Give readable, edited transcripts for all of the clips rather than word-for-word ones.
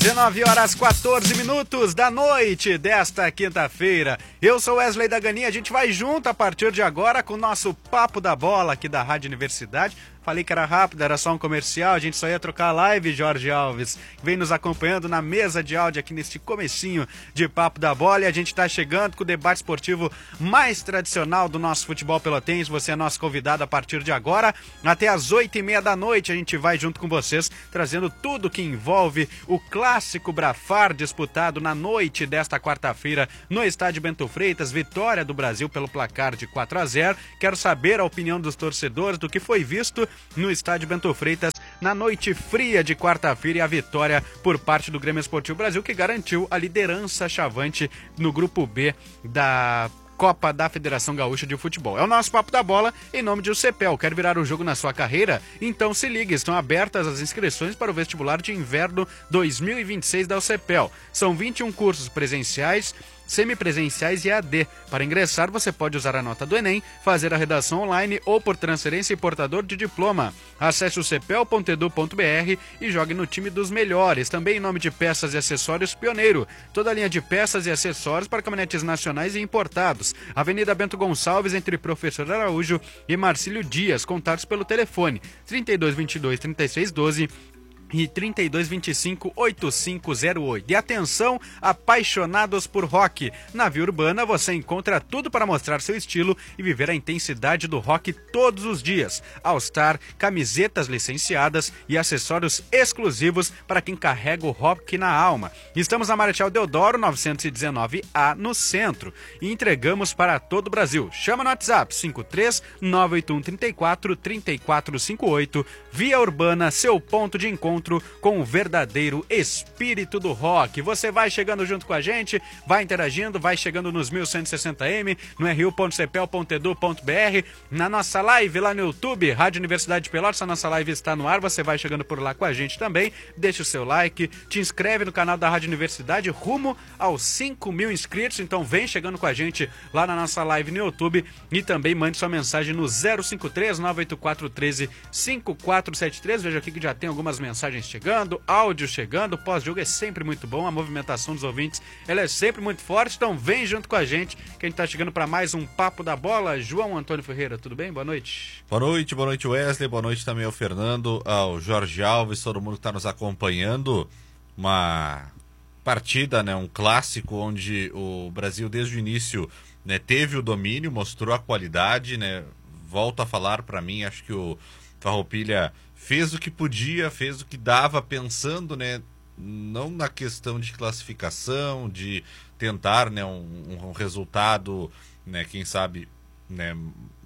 19h14 da noite desta quinta-feira. Eu sou Wesley da Ganinha, a gente vai junto a partir de agora com o nosso Papo da Bola aqui da Rádio Universidade. Falei que era rápido, era só um comercial, a gente só ia trocar a live, Jorge Alves. Vem nos acompanhando na mesa de áudio aqui neste comecinho de Papo da Bola e a gente está chegando com o debate esportivo mais tradicional do nosso futebol pelotense. Você é nosso convidado a partir de agora, até às 8h30 da noite. A gente vai junto com vocês, trazendo tudo que envolve o clássico Brafar disputado na noite desta quarta-feira no estádio Bento Freitas. Vitória do Brasil pelo placar de 4-0. Quero saber a opinião dos torcedores do que foi visto no estádio Bento Freitas na noite fria de quarta-feira e a vitória por parte do Grêmio Esportivo Brasil, que garantiu a liderança chavante no grupo B da Copa da Federação Gaúcha de Futebol. É o nosso Papo da Bola em nome de UCPEL. Quer virar o jogo na sua carreira? Então se liga, estão abertas as inscrições para o vestibular de inverno 2026 da UCPEL. São 21 cursos presenciais, semipresenciais e AD. Para ingressar, você pode usar a nota do Enem, fazer a redação online ou por transferência e portador de diploma. Acesse o cepel.edu.br e jogue no time dos melhores. Também em nome de Peças e Acessórios Pioneiro. Toda a linha de peças e acessórios para caminhonetes nacionais e importados. Avenida Bento Gonçalves, entre Professor Araújo e Marcílio Dias. Contatos pelo telefone 3222-3612 e 3225-8508. E atenção, apaixonados por rock. Na Via Urbana você encontra tudo para mostrar seu estilo e viver a intensidade do rock todos os dias. All Star, camisetas licenciadas e acessórios exclusivos para quem carrega o rock na alma. Estamos na Marechal Deodoro 919A no centro e entregamos para todo o Brasil. Chama no WhatsApp 53-981-34-3458. Via Urbana, seu ponto de encontro com o verdadeiro espírito do rock. Você vai chegando junto com a gente, vai interagindo, vai chegando nos 1160M, no ru.cepel.edu.br, na nossa live lá no YouTube, Rádio Universidade de Pelotas. A nossa live está no ar, você vai chegando por lá com a gente também, deixa o seu like, te inscreve no canal da Rádio Universidade, rumo aos 5.000 inscritos, então vem chegando com a gente lá na nossa live no YouTube e também mande sua mensagem no 053-98413-5473, veja aqui que já tem algumas mensagens chegando, áudio chegando, pós-jogo é sempre muito bom, a movimentação dos ouvintes ela é sempre muito forte, então vem junto com a gente, que a gente tá chegando para mais um Papo da Bola. João Antônio Ferreira, tudo bem? Boa noite. Boa noite Wesley, boa noite também ao Fernando, ao Jorge Alves, todo mundo que está nos acompanhando. Uma partida, né, um clássico onde o Brasil desde o início, né, teve o domínio, mostrou a qualidade, né, volto a falar, para mim, acho que o Farroupilha fez o que podia, fez o que dava, pensando, né, não na questão de classificação, de tentar, né, um resultado, né, quem sabe, né,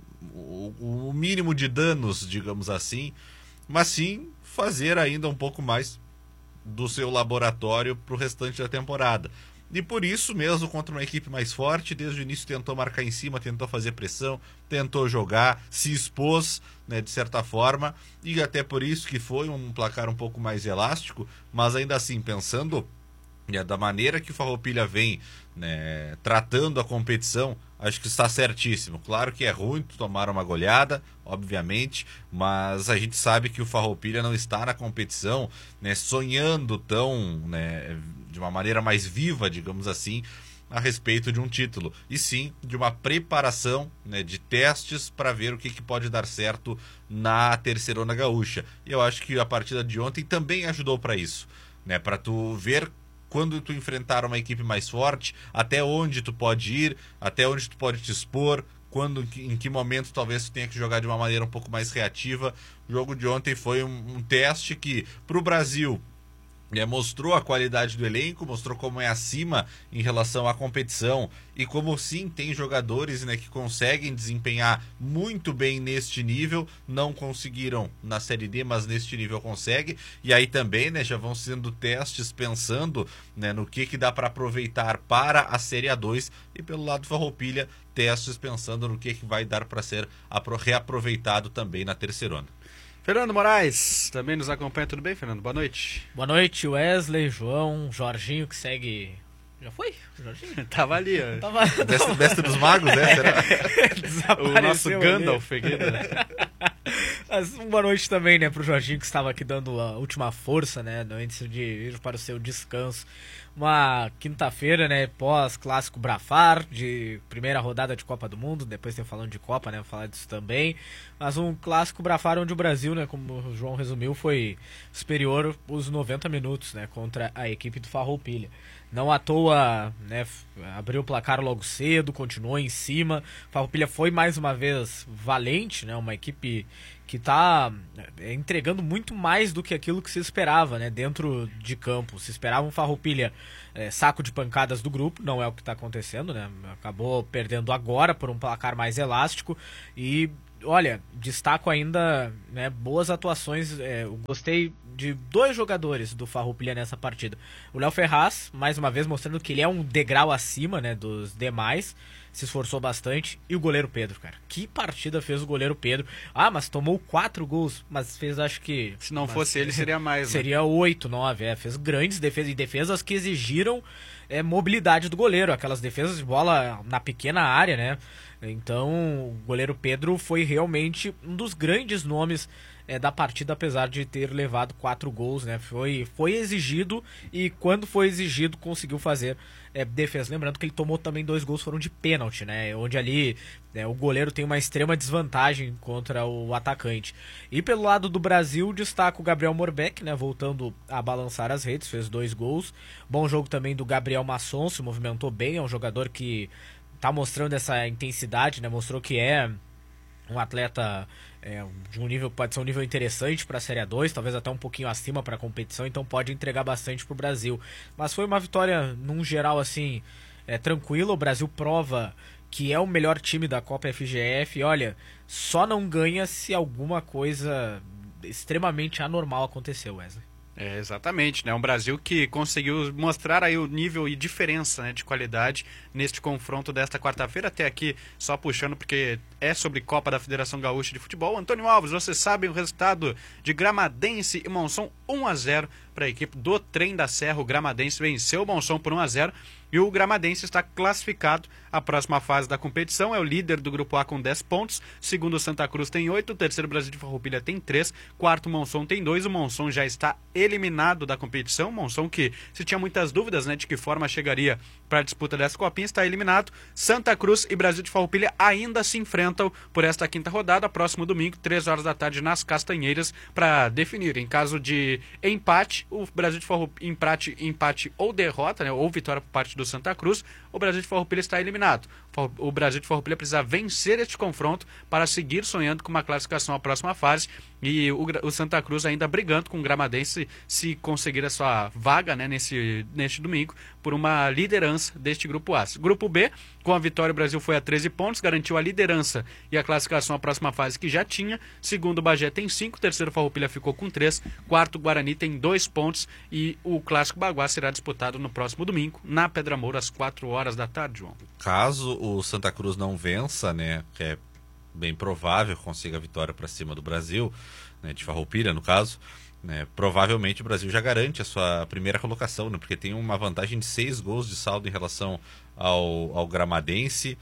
o mínimo de danos, digamos assim, mas sim fazer ainda um pouco mais do seu laboratório para o restante da temporada. E por isso mesmo, contra uma equipe mais forte, desde o início tentou marcar em cima, tentou fazer pressão, tentou jogar, se expôs, né, de certa forma, e até por isso que foi um placar um pouco mais elástico, mas ainda assim, pensando, né, da maneira que o Farroupilha vem, né, tratando a competição, acho que está certíssimo. Claro que é ruim tomar uma goleada, obviamente, mas a gente sabe que o Farroupilha não está na competição, né, sonhando tão, né, de uma maneira mais viva, digamos assim, a respeito de um título, e sim de uma preparação, né, de testes para ver o que pode dar certo na Terceirona Gaúcha. E eu acho que a partida de ontem também ajudou para isso, né, para tu ver quando tu enfrentar uma equipe mais forte, até onde tu pode ir, até onde tu pode te expor, quando, em que momento talvez tu tenha que jogar de uma maneira um pouco mais reativa. O jogo de ontem foi um teste que, para o Brasil, mostrou a qualidade do elenco, mostrou como é acima em relação à competição e como sim tem jogadores, né, que conseguem desempenhar muito bem neste nível. Não conseguiram na Série D, mas neste nível consegue. E aí também, né, já vão sendo testes pensando, né, no que dá para aproveitar para a Série A2, e pelo lado do Farroupilha, testes pensando no que vai dar para ser reaproveitado também na Terceirona. Fernando Moraes também nos acompanha, tudo bem, Fernando? Boa noite. Boa noite, Wesley, João, Jorginho, que segue... Já foi? Jorginho? Tava ali, ó. Tava... Mestre dos magos, né? O nosso Gandalf aqui, né? Mas uma boa noite também, né, pro Jorginho, que estava aqui dando a última força, né, antes de ir para o seu descanso. Uma quinta-feira, né, pós-clássico Brafar, de primeira rodada de Copa do Mundo, depois tem falando de Copa, né, vou falar disso também. Mas um clássico Brafar onde o Brasil, né, como o João resumiu, foi superior os 90 minutos, né, contra a equipe do Farroupilha. Não à toa, né, abriu o placar logo cedo, continuou em cima. Farroupilha foi mais uma vez valente, né, uma equipe que está entregando muito mais do que aquilo que se esperava, né, dentro de campo. Se esperava um Farroupilha saco de pancadas do grupo, não é o que está acontecendo, né, acabou perdendo agora por um placar mais elástico e, olha, destaco ainda, né, boas atuações, eu gostei de 2 jogadores do Farroupilha nessa partida. O Léo Ferraz, mais uma vez mostrando que ele é um degrau acima, né, dos demais, se esforçou bastante. E o goleiro Pedro, cara. Que partida fez o goleiro Pedro. Ah, mas tomou 4 gols. Mas fez, acho que... Se não fosse ele, seria mais. Seria 8, 9. Fez grandes defesas. E defesas que exigiram mobilidade do goleiro. Aquelas defesas de bola na pequena área, né? Então, o goleiro Pedro foi realmente um dos grandes nomes da partida, apesar de ter levado 4 gols, né? Foi exigido e quando foi exigido conseguiu fazer defesa. Lembrando que ele tomou também 2 gols, foram de pênalti, né? Onde ali o goleiro tem uma extrema desvantagem contra o atacante. E pelo lado do Brasil, destaca o Gabriel Morbeck, né? Voltando a balançar as redes, fez 2 gols. Bom jogo também do Gabriel Masson, se movimentou bem, é um jogador que tá mostrando essa intensidade, né? Mostrou que é um atleta de um nível, pode ser um nível interessante para a Série A2, talvez até um pouquinho acima para a competição, então pode entregar bastante para o Brasil. Mas foi uma vitória, num geral, assim, tranquila. O Brasil prova que é o melhor time da Copa FGF. E olha, só não ganha se alguma coisa extremamente anormal aconteceu, Wesley. Exatamente, né? Um Brasil que conseguiu mostrar aí o nível e diferença, né, de qualidade neste confronto desta quarta-feira. Até aqui, só puxando, porque é sobre Copa da Federação Gaúcha de Futebol. Antônio Alves, você sabe o resultado de Gramadense e Monção 1-0 para a equipe do Trem da Serra. O Gramadense venceu o Monção por 1-0. E o Gramadense está classificado à próxima fase da competição. É o líder do Grupo A com 10 pontos. Segundo, o Santa Cruz tem 8. O terceiro, Brasil de Farroupilha, tem 3. Quarto, o Monção tem 2. O Monção já está eliminado da competição. O Monção que se tinha muitas dúvidas, né, de que forma chegaria para a disputa dessa copinha, está eliminado. Santa Cruz e Brasil de Farroupilha ainda se enfrentam por esta quinta rodada. Próximo domingo, 3 horas da tarde, nas Castanheiras, para definir. Em caso de empate, o Brasil de Farroupilha, empate ou derrota, né, ou vitória por parte do Santa Cruz, o Brasil de Farroupilha está eliminado. O Brasil de Farroupilha precisa vencer este confronto para seguir sonhando com uma classificação à próxima fase, e o Santa Cruz ainda brigando com o Gramadense se conseguir a sua vaga, né, neste domingo, por uma liderança deste Grupo A. Grupo B, com a vitória, o Brasil foi a 13 pontos, garantiu a liderança e a classificação à próxima fase que já tinha. Segundo, o Bagé tem 5, terceiro, Farroupilha ficou com 3, quarto, Guarani tem 2 pontos, e o Clássico Baguá será disputado no próximo domingo, na Pedra Moura, às 4 horas da tarde, João. Caso o Santa Cruz não vença, né, que é bem provável que consiga a vitória para cima do Brasil, né, de Farroupilha no caso, né, provavelmente o Brasil já garante a sua primeira colocação, né, porque tem uma vantagem de 6 gols de saldo em relação ao Gramadense,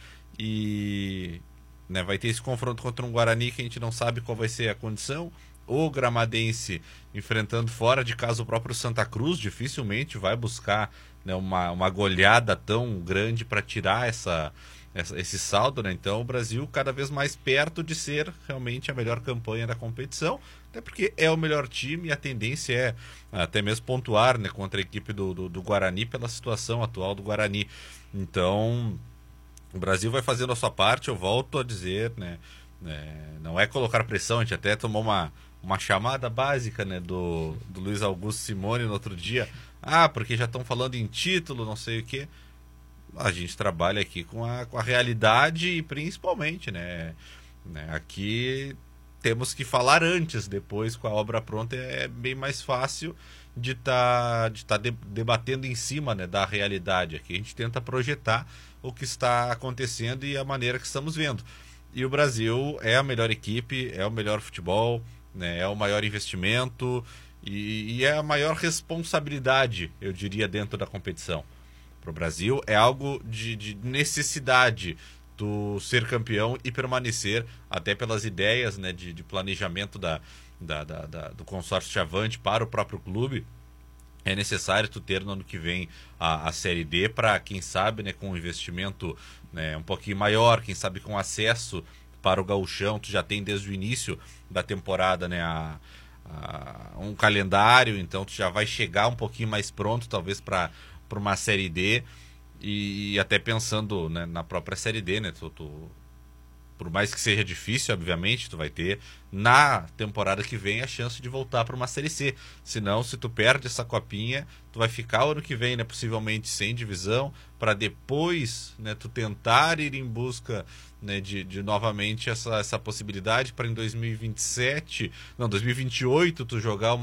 e, né, vai ter esse confronto contra um Guarani que a gente não sabe qual vai ser a condição. O Gramadense enfrentando fora de casa o próprio Santa Cruz dificilmente vai buscar, né, uma goleada tão grande para tirar esse saldo, né? Então o Brasil cada vez mais perto de ser realmente a melhor campanha da competição, até porque é o melhor time e a tendência é até mesmo pontuar, né, contra a equipe do Guarani pela situação atual do Guarani. Então o Brasil vai fazendo a sua parte, eu volto a dizer, né, não é colocar pressão. A gente até tomou uma chamada básica, né, do Luiz Augusto Simone no outro dia, porque já estão falando em título, não sei o quê. A gente trabalha aqui com a realidade e principalmente, né, aqui temos que falar antes, depois com a obra pronta é bem mais fácil de tá debatendo em cima, né, da realidade. Aqui a gente tenta projetar o que está acontecendo e a maneira que estamos vendo. E o Brasil é a melhor equipe, é o melhor futebol, né, é o maior investimento e é a maior responsabilidade, eu diria, dentro da competição. Para o Brasil é algo de necessidade tu ser campeão e permanecer, até pelas ideias, né, de planejamento do consórcio Chavante para o próprio clube. É necessário tu ter no ano que vem a Série D para, quem sabe, né, com um investimento, né, um pouquinho maior, quem sabe com acesso para o gauchão, tu já tem desde o início da temporada, né, um calendário, então tu já vai chegar um pouquinho mais pronto, talvez para uma Série D, e até pensando, né, na própria Série D, né, por mais que seja difícil, obviamente, tu vai ter na temporada que vem a chance de voltar para uma Série C. Senão, se tu perde essa copinha, tu vai ficar o ano que vem, né, possivelmente sem divisão, para depois, né, tu tentar ir em busca, né, de novamente essa possibilidade para em 2027, não, 2028 tu jogar uma